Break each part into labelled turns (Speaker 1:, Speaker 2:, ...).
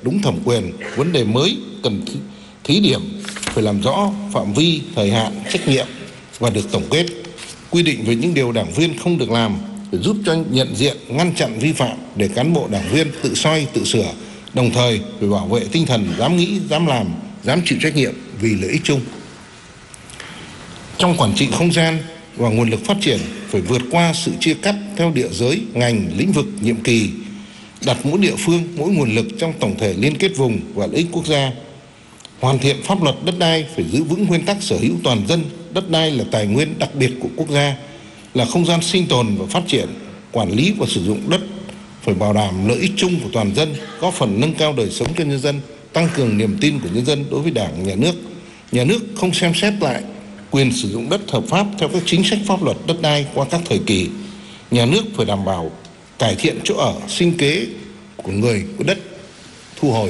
Speaker 1: đúng thẩm quyền. Vấn đề mới cần thí điểm phải làm rõ phạm vi, thời hạn, trách nhiệm và được tổng kết. Quy định về những điều đảng viên không được làm để giúp cho nhận diện, ngăn chặn vi phạm để cán bộ đảng viên tự soi, tự sửa, đồng thời phải bảo vệ tinh thần dám nghĩ, dám làm, dám chịu trách nhiệm vì lợi ích chung. Trong quản trị không gian và nguồn lực phát triển phải vượt qua sự chia cắt theo địa giới, ngành, lĩnh vực, nhiệm kỳ, đặt mỗi địa phương, mỗi nguồn lực trong tổng thể liên kết vùng và lợi ích quốc gia. Hoàn thiện pháp luật đất đai phải giữ vững nguyên tắc sở hữu toàn dân. Đất đai là tài nguyên đặc biệt của quốc gia, là không gian sinh tồn và phát triển. Quản lý và sử dụng đất phải bảo đảm lợi ích chung của toàn dân, góp phần nâng cao đời sống cho nhân dân, tăng cường niềm tin của nhân dân đối với Đảng, Nhà nước. Nhà nước không xem xét lại quyền sử dụng đất hợp pháp theo các chính sách pháp luật đất đai qua các thời kỳ. Nhà nước phải đảm bảo cải thiện chỗ ở, sinh kế của người có đất, thu hồi.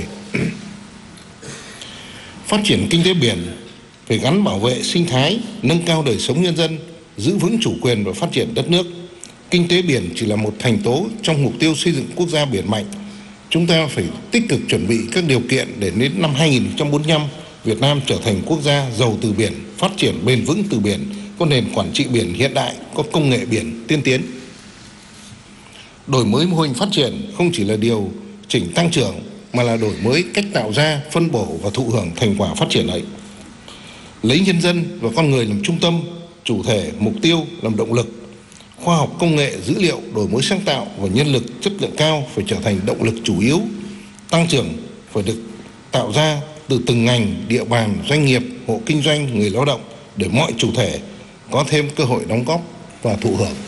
Speaker 1: Phát triển kinh tế biển phải gắn bảo vệ sinh thái, nâng cao đời sống nhân dân, giữ vững chủ quyền và phát triển đất nước. Kinh tế biển chỉ là một thành tố trong mục tiêu xây dựng quốc gia biển mạnh. Chúng ta phải tích cực chuẩn bị các điều kiện để đến năm 2045, Việt Nam trở thành quốc gia giàu từ biển, phát triển bền vững từ biển, có nền quản trị biển hiện đại, có công nghệ biển tiên tiến. Đổi mới mô hình phát triển không chỉ là điều chỉnh tăng trưởng mà là đổi mới cách tạo ra, phân bổ và thụ hưởng thành quả phát triển ấy. Lấy nhân dân và con người làm trung tâm, chủ thể, mục tiêu làm động lực. Khoa học công nghệ, dữ liệu, đổi mới sáng tạo và nhân lực chất lượng cao phải trở thành động lực chủ yếu. Tăng trưởng phải được tạo ra từ từng ngành, địa bàn, doanh nghiệp, hộ kinh doanh, người lao động để mọi chủ thể có thêm cơ hội đóng góp và thụ hưởng.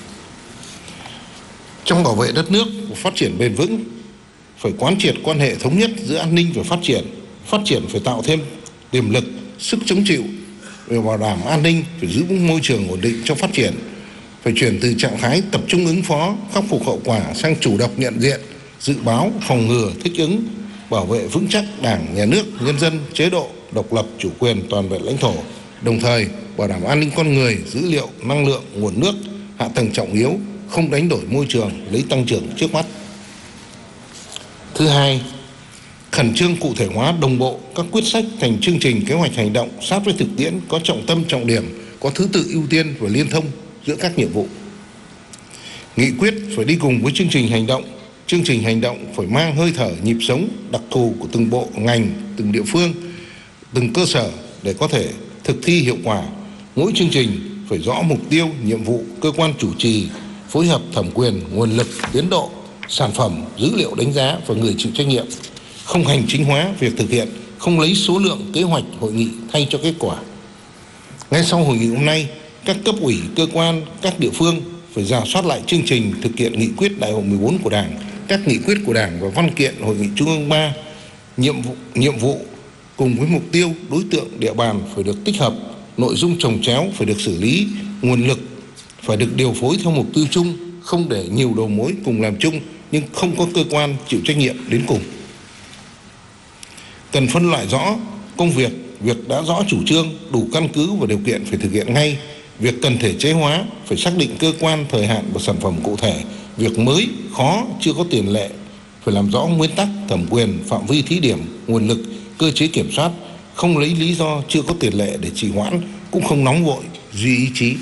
Speaker 1: Trong bảo vệ đất nước và phát triển bền vững phải quán triệt quan hệ thống nhất giữa an ninh và phát triển phải tạo thêm tiềm lực, sức chống chịu về bảo đảm an ninh, phải giữ vững môi trường ổn định cho phát triển, phải chuyển từ trạng thái tập trung ứng phó, khắc phục hậu quả sang chủ động nhận diện, dự báo, phòng ngừa, thích ứng, bảo vệ vững chắc Đảng, Nhà nước, nhân dân, chế độ, độc lập, chủ quyền, toàn vẹn lãnh thổ, đồng thời bảo đảm an ninh con người, dữ liệu, năng lượng, nguồn nước, hạ tầng trọng yếu, không đánh đổi môi trường, lấy tăng trưởng trước mắt. Thứ hai, khẩn trương cụ thể hóa đồng bộ các quyết sách thành chương trình kế hoạch hành động sát với thực tiễn, có trọng tâm trọng điểm, có thứ tự ưu tiên và liên thông giữa các nhiệm vụ. Nghị quyết phải đi cùng với chương trình hành động phải mang hơi thở, nhịp sống, đặc thù của từng bộ, ngành, từng địa phương, từng cơ sở để có thể thực thi hiệu quả. Mỗi chương trình phải rõ mục tiêu, nhiệm vụ, cơ quan chủ trì, phối hợp thẩm quyền, nguồn lực, tiến độ, sản phẩm, dữ liệu đánh giá và người chịu trách nhiệm. Không hành chính hóa việc thực hiện, không lấy số lượng kế hoạch hội nghị thay cho kết quả. Ngay sau hội nghị hôm nay, các cấp ủy, cơ quan, các địa phương phải rà soát lại chương trình thực hiện nghị quyết Đại hội 14 của Đảng, các nghị quyết của Đảng và văn kiện Hội nghị Trung ương 3, nhiệm vụ cùng với mục tiêu, đối tượng, địa bàn phải được tích hợp, nội dung chồng chéo phải được xử lý, nguồn lực phải được điều phối theo mục tiêu chung, không để nhiều đầu mối cùng làm chung nhưng không có cơ quan chịu trách nhiệm đến cùng. Cần phân loại rõ công việc đã rõ chủ trương, đủ căn cứ và điều kiện phải thực hiện ngay. Việc cần thể chế hóa phải xác định cơ quan, thời hạn và sản phẩm cụ thể. Việc mới, khó, chưa có tiền lệ phải làm rõ nguyên tắc, thẩm quyền, phạm vi thí điểm, nguồn lực, cơ chế kiểm soát. Không lấy lý do chưa có tiền lệ để trì hoãn, cũng không nóng vội, duy ý chí.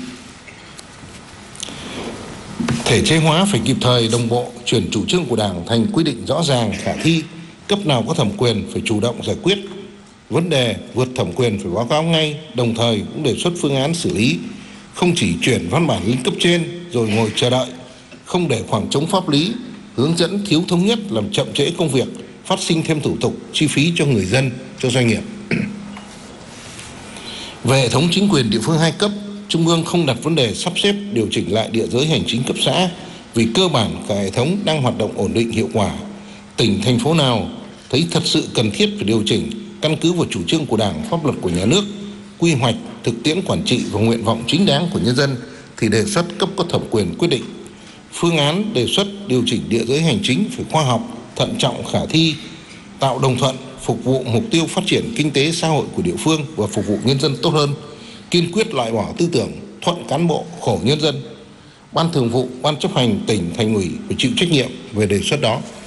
Speaker 1: Thể chế hóa phải kịp thời, đồng bộ, chuyển chủ trương của Đảng thành quy định rõ ràng, khả thi. Cấp nào có thẩm quyền phải chủ động giải quyết vấn đề, vượt thẩm quyền phải báo cáo ngay, đồng thời cũng đề xuất phương án xử lý. Không chỉ chuyển văn bản lên cấp trên rồi ngồi chờ đợi, không để khoảng trống pháp lý, hướng dẫn thiếu thống nhất làm chậm trễ công việc, phát sinh thêm thủ tục, chi phí cho người dân, cho doanh nghiệp. Về hệ thống chính quyền địa phương hai cấp, Trung ương không đặt vấn đề sắp xếp điều chỉnh lại địa giới hành chính cấp xã vì cơ bản cả hệ thống đang hoạt động ổn định hiệu quả. Tỉnh, thành phố nào thấy thật sự cần thiết phải điều chỉnh căn cứ vào chủ trương của Đảng, pháp luật của nhà nước, quy hoạch, thực tiễn quản trị và nguyện vọng chính đáng của nhân dân thì đề xuất cấp có thẩm quyền quyết định. Phương án đề xuất điều chỉnh địa giới hành chính phải khoa học, thận trọng, khả thi, tạo đồng thuận, phục vụ mục tiêu phát triển kinh tế xã hội của địa phương và phục vụ nhân dân tốt hơn. Kiên quyết loại bỏ tư tưởng thuận cán bộ, khổ nhân dân. Ban thường vụ, ban chấp hành tỉnh, thành ủy phải chịu trách nhiệm về đề xuất đó.